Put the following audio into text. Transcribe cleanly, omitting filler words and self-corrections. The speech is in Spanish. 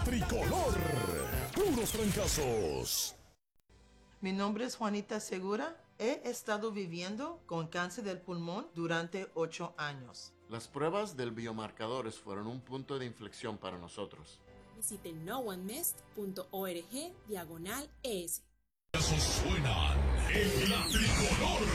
Tricolor, puros trancazos. Mi nombre es Juanita Segura. He estado viviendo con cáncer del pulmón durante 8 años. Las pruebas del biomarcadores fueron un punto de inflexión para nosotros. Visite noonemest.org/ES. Suenan en la Tricolor.